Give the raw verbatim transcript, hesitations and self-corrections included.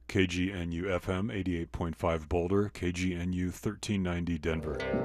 K G N U F M eighty-eight point five Boulder, K G N U thirteen ninety Denver.